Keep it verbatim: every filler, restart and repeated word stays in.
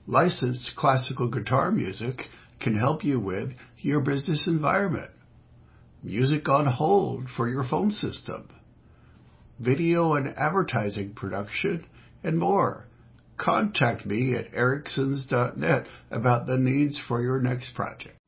Licensed classical guitar music can help you with your business environment. Music on hold for your phone system. Video and advertising production, and more. Contact me at ericsons dot net about the needs for your next project.